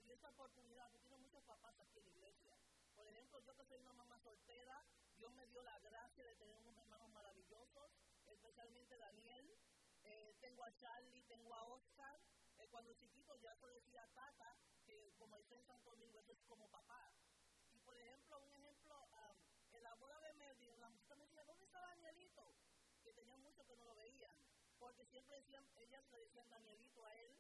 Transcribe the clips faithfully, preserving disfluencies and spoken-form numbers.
y esta oportunidad, tú tienes muchos papás aquí en la iglesia. Por ejemplo, yo que soy una mamá soltera, Dios me dio la gracia de tener unos hermanos maravillosos, especialmente Daniel. Eh, tengo a Charlie, tengo a Oscar. Eh, cuando chiquito ya se decía Tata, que como está en Santo Domingo, eso es como papá. Y por ejemplo, un ejemplo, um, en la boda de Melvin, la muchacha me decía, ¿dónde está Danielito? Que tenía mucho que no lo veían, porque siempre decían, ellas le decían Danielito a él,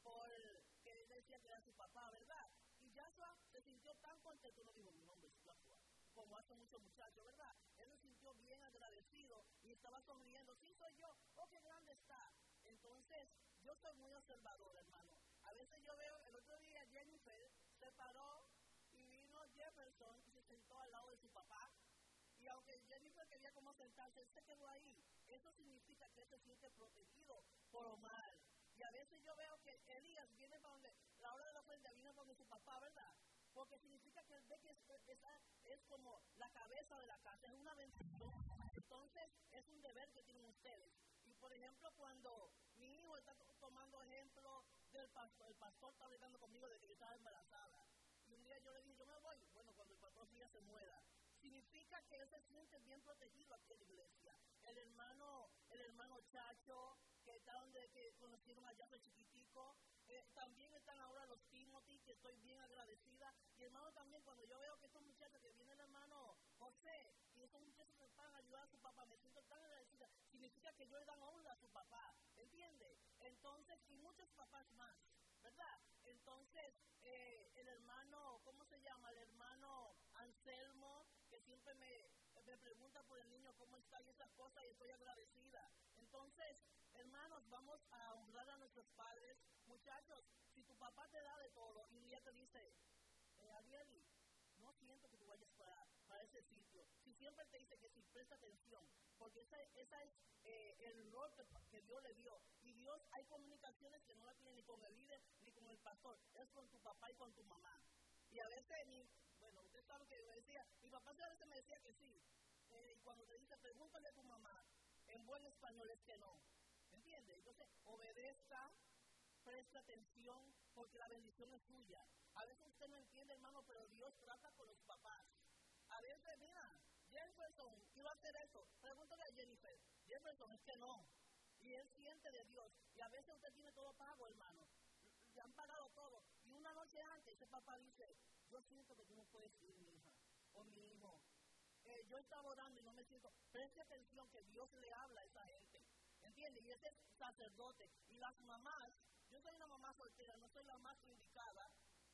porque él decía que era su papá, ¿verdad? Y Joshua se sintió tan contento, no dijo, mi nombre es Joshua, como hace muchos muchachos, ¿verdad? Él se sintió bien agradecido y estaba sonriendo, sí soy yo, oh qué grande está. Entonces, yo soy muy observador, hermano. A veces yo veo, el otro día Jennifer se paró y vino Jefferson y se sentó al lado de su papá. Y aunque Jennifer quería como sentarse, él se quedó ahí. Eso significa que él se siente protegido por Omar. Y a veces yo veo que Elías viene para donde, la hora de la ofrenda viene para donde su papá, ¿verdad? Porque significa que él ve que es, esa es como la cabeza de la casa, es una bendición. Entonces, es un deber que tienen ustedes. Y por ejemplo, cuando mi hijo está tomando ejemplo del pastor, el pastor está hablando conmigo de que yo estaba embarazada. Y un día yo le dije, yo me voy. Bueno, cuando el pastor día se muera. Significa que él se siente bien protegido aquí en la iglesia. El hermano, el hermano Chacho, que está donde que conocieron allá de chiquitico. Eh, también están ahora los Timothy, que estoy bien agradecida. Y hermano también, cuando yo veo que estos muchachos, que viene el hermano José, y estos muchachos que van a ayudar a su papá, me siento tan agradecida. Significa que ellos le dan honra a su papá, ¿entiende? Entonces, y muchos papás más, ¿verdad? Entonces, eh, el hermano, ¿cómo se llama? El hermano Anselmo, que siempre me, me pregunta por el niño cómo está y esas cosas, y estoy agradecida. Entonces, hermanos, vamos a honrar a nuestros padres. Muchachos, si tu papá te da de todo y un día te dice, eh, Arieli, no siento que tú vayas para, para ese sitio. Si siempre te dice que sí, presta atención, porque esa, esa es eh, el rol que, que Dios le dio. Y Dios, hay comunicaciones que no la tiene ni con el líder ni con el pastor, es con tu papá y con tu mamá. Y a veces, mi, bueno, ustedes saben que me decía, mi papá a veces me decía que sí. Eh, y cuando te dice, pregúntale a tu mamá, en buen español es que no. ¿Entiendes? Entonces, obedezca, presta atención, porque la bendición es suya. A veces usted no entiende, hermano, pero Dios trata con los papás. A veces, mira, Jefferson iba a hacer eso. Pregúntale a Jennifer. Jefferson, es que no. Y él siente de Dios. Y a veces usted tiene todo pago, hermano. Le han pagado todo. Y una noche antes, ese papá dice, yo siento que tú no puedes ir, mi hija, o mi hijo. Eh, yo estaba orando y no me siento. Preste atención que Dios le habla a esa gente. ¿Entiendes? Y ese es sacerdote. Y las mamás, yo soy una mamá soltera, no soy la más indicada,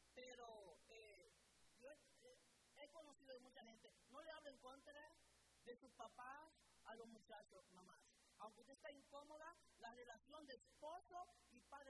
pero eh, yo eh, he conocido de mucha gente. No le hablen contra de sus papás a los muchachos, mamás. Aunque usted esté incómoda, la relación de esposo y padre